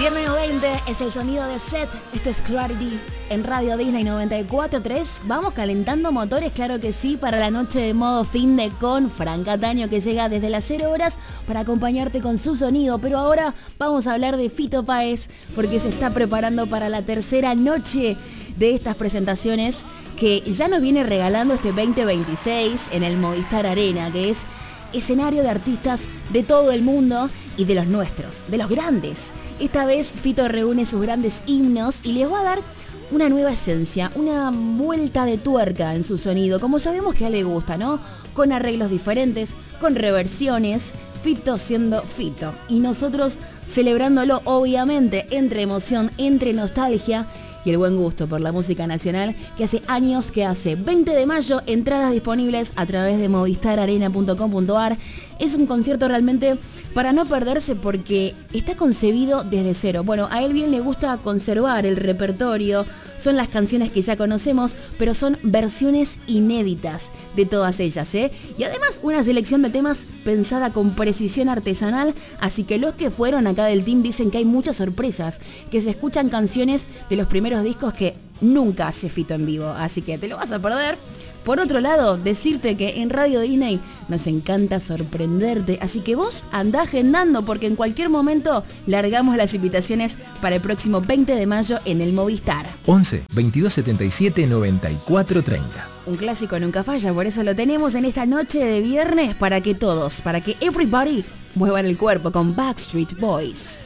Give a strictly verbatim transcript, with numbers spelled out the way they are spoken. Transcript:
Viernes menos veinte es el sonido de Set. Esto es Clarity en Radio Disney noventa y cuatro punto tres. Vamos calentando motores, claro que sí, para la noche de modo fin de con Fran Cataño, que llega desde las cero horas para acompañarte con su sonido. Pero ahora vamos a hablar de Fito Páez, porque se está preparando para la tercera noche de estas presentaciones que ya nos viene regalando este veinte veintiséis en el Movistar Arena, que es escenario de artistas de todo el mundo y de los nuestros, de los grandes. Esta vez Fito reúne sus grandes himnos y les va a dar una nueva esencia, una vuelta de tuerca en su sonido, como sabemos que a él le gusta, ¿no? Con arreglos diferentes, con reversiones, Fito siendo Fito. Y nosotros celebrándolo, obviamente, entre emoción, entre nostalgia y el buen gusto por la música nacional, que hace años que hace. veinte de mayo, entradas disponibles a través de movistar arena punto com punto a r. Es un concierto realmente para no perderse, porque está concebido desde cero. Bueno, a él bien le gusta conservar el repertorio, son las canciones que ya conocemos, pero son versiones inéditas de todas ellas, ¿eh? Y además una selección de temas pensada con precisión artesanal, así que los que fueron acá del team dicen que hay muchas sorpresas, que se escuchan canciones de los primeros discos que nunca hace Fito en vivo, así que te lo vas a perder. Por otro lado, decirte que en Radio Disney nos encanta sorprenderte, así que vos andá agendando, porque en cualquier momento largamos las invitaciones para el próximo veinte de mayo en el Movistar. once, veintidós setenta y siete, noventa y cuatro treinta. Un clásico nunca falla, por eso lo tenemos en esta noche de viernes, para que todos, para que everybody muevan el cuerpo con Backstreet Boys.